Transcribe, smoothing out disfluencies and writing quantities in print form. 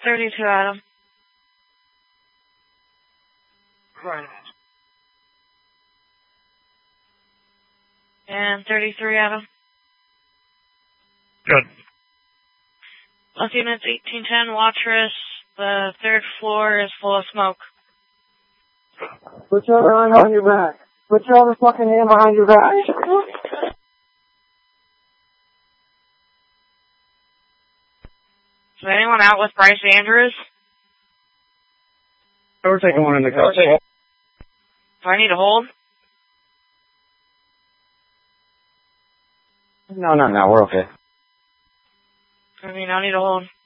32, Adam. Right. And 33, Adam. Good. Left units 1810, Watchers. The third floor is full of smoke. Put your hand on your back. Put your other fucking hand behind your back. Is anyone out with Bryce Andrews? We're taking one in the car. Do I need to hold? No, we're okay. I mean, I need to hold.